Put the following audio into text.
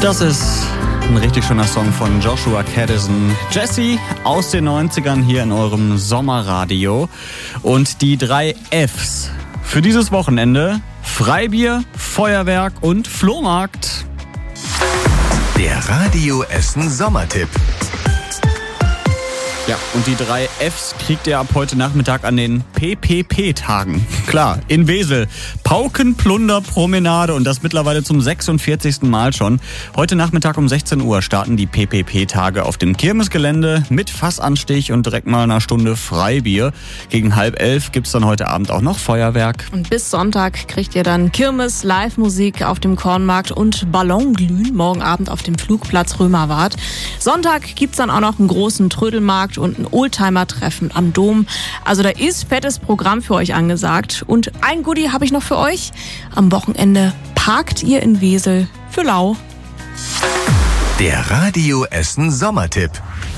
Das ist ein richtig schöner Song von Joshua Caddison. Jesse aus den 90ern hier in eurem Sommerradio. Und die 3 Fs für dieses Wochenende: Freibier, Feuerwerk und Flohmarkt. Der Radio Essen Sommertipp. Ja, und die 3 Fs kriegt ihr ab heute Nachmittag an den PPP-Tagen. Klar, in Wesel. Paukenplunderpromenade und das mittlerweile zum 46. Mal schon. Heute Nachmittag um 16 Uhr starten die PPP-Tage auf dem Kirmesgelände mit Fassanstich und direkt mal einer Stunde Freibier. Gegen 10:30 gibt's dann heute Abend auch noch Feuerwerk. Und bis Sonntag kriegt ihr dann Kirmes, Live-Musik auf dem Kornmarkt und Ballonglühen morgen Abend auf dem Flugplatz Römerwart. Sonntag gibt's dann auch noch einen großen Trödelmarkt und ein Oldtimer-Treffen am Dom. Also da ist fettes Programm für euch angesagt. Und ein Goodie habe ich noch für euch. Am Wochenende parkt ihr in Wesel für lau. Der Radio Essen Sommertipp.